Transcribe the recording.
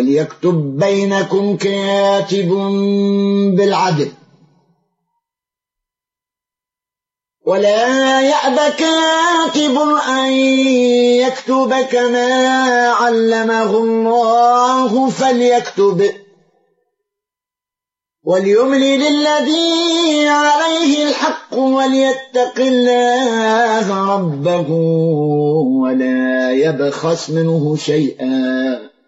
وليكتب بينكم كاتب بالعدل ولا يأب كاتب أن يكتب كما علمه الله فليكتب وليملل الذي عليه الحق وليتق الله ربه ولا يبخس منه شيئا